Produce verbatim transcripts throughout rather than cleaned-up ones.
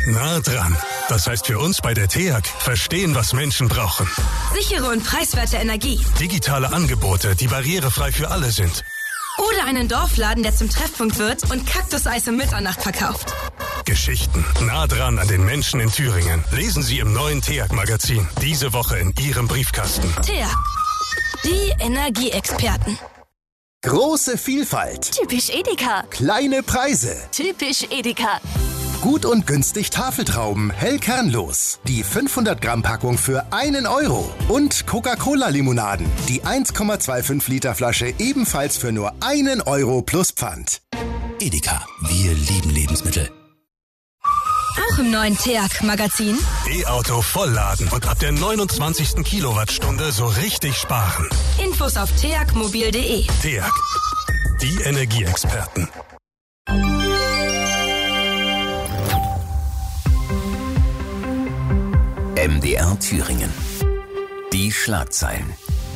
Nah dran. Das heißt für uns bei der T E A G, verstehen, was Menschen brauchen. Sichere und preiswerte Energie. Digitale Angebote, die barrierefrei für alle sind. Oder einen Dorfladen, der zum Treffpunkt wird und Kaktuseis um Mitternacht verkauft. Geschichten nah dran an den Menschen in Thüringen. Lesen Sie im neuen T E A G-Magazin. Diese Woche in Ihrem Briefkasten. T E A G. Die Energieexperten. Große Vielfalt. Typisch Edeka. Kleine Preise. Typisch Edeka. Gut und günstig Tafeltrauben, hell kernlos. Die fünfhundert Gramm Packung für einen Euro. Und Coca-Cola-Limonaden. Die eins Komma fünfundzwanzig Liter Flasche ebenfalls für nur einen Euro plus Pfand. Edeka, wir lieben Lebensmittel. Auch im neuen T E A G-Magazin. E-Auto vollladen und ab der neunundzwanzigsten Kilowattstunde so richtig sparen. Infos auf t e a g mobil punkt d e. T E A G, die Energieexperten. M D R Thüringen. Die Schlagzeilen.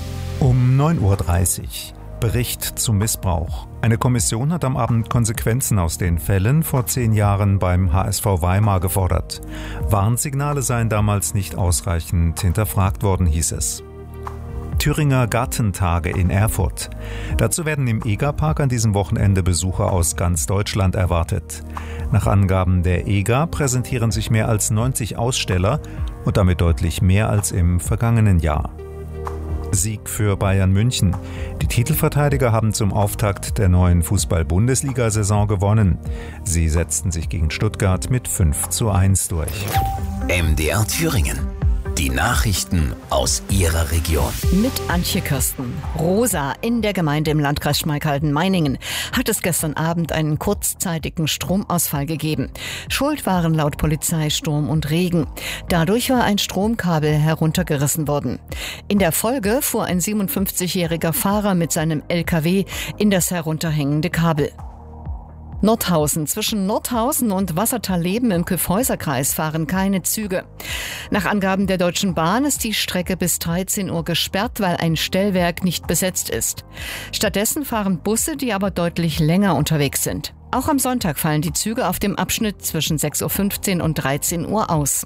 Um neun Uhr dreißig. Bericht zum Missbrauch. Eine Kommission hat am Abend Konsequenzen aus den Fällen vor zehn Jahren beim H S V Weimar gefordert. Warnsignale seien damals nicht ausreichend hinterfragt worden, hieß es. Thüringer Gartentage in Erfurt. Dazu werden im EGA-Park an diesem Wochenende Besucher aus ganz Deutschland erwartet. Nach Angaben der EGA präsentieren sich mehr als neunzig Aussteller und damit deutlich mehr als im vergangenen Jahr. Sieg für Bayern München. Die Titelverteidiger haben zum Auftakt der neuen Fußball-Bundesliga-Saison gewonnen. Sie setzten sich gegen Stuttgart mit fünf zu eins durch. M D R Thüringen. Die Nachrichten aus Ihrer Region. Mit Antje Kirsten. Rosa in der Gemeinde im Landkreis Schmalkalden-Meiningen hat es gestern Abend einen kurzzeitigen Stromausfall gegeben. Schuld waren laut Polizei Sturm und Regen. Dadurch war ein Stromkabel heruntergerissen worden. In der Folge fuhr ein siebenundfünfzigjähriger Fahrer mit seinem L K W in das herunterhängende Kabel. Nordhausen. Zwischen Nordhausen und Wassertal-Leben im Kyffhäuserkreis fahren keine Züge. Nach Angaben der Deutschen Bahn ist die Strecke bis dreizehn Uhr gesperrt, weil ein Stellwerk nicht besetzt ist. Stattdessen fahren Busse, die aber deutlich länger unterwegs sind. Auch am Sonntag fallen die Züge auf dem Abschnitt zwischen sechs Uhr fünfzehn und dreizehn Uhr aus.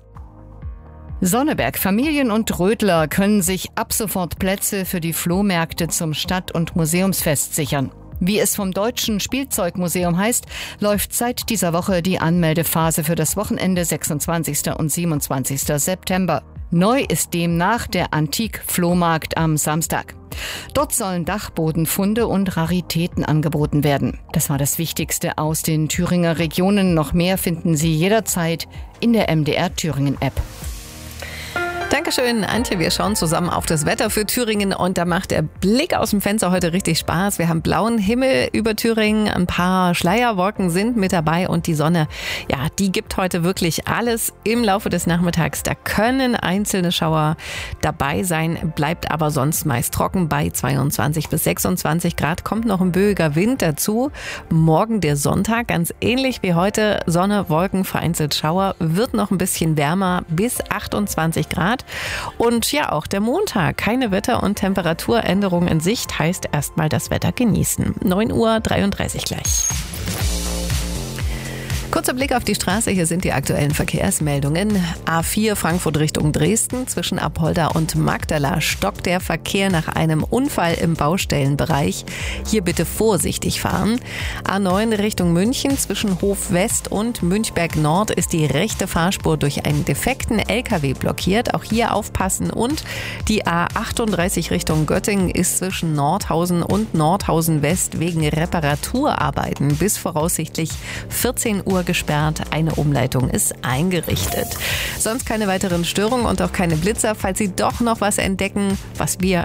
Sonneberg. Familien und Rödler können sich ab sofort Plätze für die Flohmärkte zum Stadt- und Museumsfest sichern. Wie es vom Deutschen Spielzeugmuseum heißt, läuft seit dieser Woche die Anmeldephase für das Wochenende sechsundzwanzigsten und siebenundzwanzigsten September. Neu ist demnach der Antik-Flohmarkt am Samstag. Dort sollen Dachbodenfunde und Raritäten angeboten werden. Das war das Wichtigste aus den Thüringer Regionen. Noch mehr finden Sie jederzeit in der M D R Thüringen App. Dankeschön, Antje. Wir schauen zusammen auf das Wetter für Thüringen und da macht der Blick aus dem Fenster heute richtig Spaß. Wir haben blauen Himmel über Thüringen, ein paar Schleierwolken sind mit dabei und die Sonne, ja, die gibt heute wirklich alles im Laufe des Nachmittags. Da können einzelne Schauer dabei sein, bleibt aber sonst meist trocken bei zweiundzwanzig bis sechsundzwanzig Grad. Kommt noch ein böiger Wind dazu. Morgen der Sonntag, ganz ähnlich wie heute, Sonne, Wolken, vereinzelt Schauer, wird noch ein bisschen wärmer bis achtundzwanzig Grad. Und ja, auch der Montag. Keine Wetter- und Temperaturänderung in Sicht, heißt erstmal das Wetter genießen. neun Uhr dreiunddreißig gleich. Kurzer Blick auf die Straße, hier sind die aktuellen Verkehrsmeldungen. A vier Frankfurt Richtung Dresden, zwischen Apolda und Magdala stockt der Verkehr nach einem Unfall im Baustellenbereich. Hier bitte vorsichtig fahren. A neun Richtung München, zwischen Hof West und Münchberg Nord ist die rechte Fahrspur durch einen defekten L K W blockiert. Auch hier aufpassen. Und die A achtunddreißig Richtung Göttingen ist zwischen Nordhausen und Nordhausen West wegen Reparaturarbeiten bis voraussichtlich vierzehn Uhr gesperrt. Eine Umleitung ist eingerichtet. Sonst keine weiteren Störungen und auch keine Blitzer. Falls Sie doch noch was entdecken, was wir